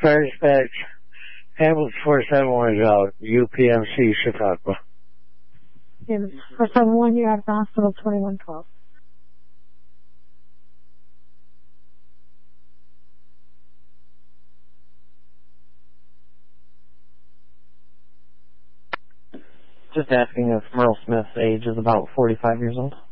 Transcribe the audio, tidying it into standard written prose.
Fire dispatch. Ambulance 471 is out. UPMC Chicago. Ambulance 471, you're at the hospital 2112. Just asking if Merle Smith's age is about 45 years old.